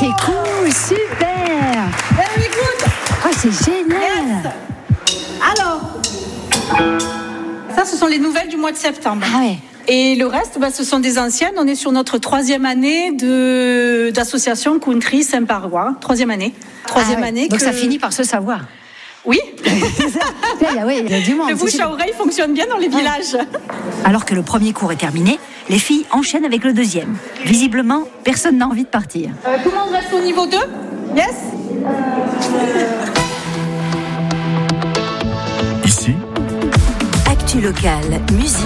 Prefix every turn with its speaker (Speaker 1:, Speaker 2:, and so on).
Speaker 1: c'est cool, super.
Speaker 2: Very good.
Speaker 1: Ah, c'est génial.
Speaker 2: Yes. Alors, ça, ce sont les nouvelles du mois de septembre.
Speaker 1: Ah ouais.
Speaker 2: Et le reste, ce sont des anciennes. On est sur notre 3e année d'association Country Saint-Parois. 3e année. Troisième année.
Speaker 1: Donc ça finit par se savoir.
Speaker 2: Oui.
Speaker 1: Il y a du monde.
Speaker 2: Le bouche à oreille fonctionne bien dans les villages.
Speaker 3: Alors que le premier cours est terminé, les filles enchaînent avec le deuxième. Visiblement, personne n'a envie de partir.
Speaker 2: Tout le monde reste au niveau 2 ? Yes ?
Speaker 4: Ici,
Speaker 3: Actu locale, musique.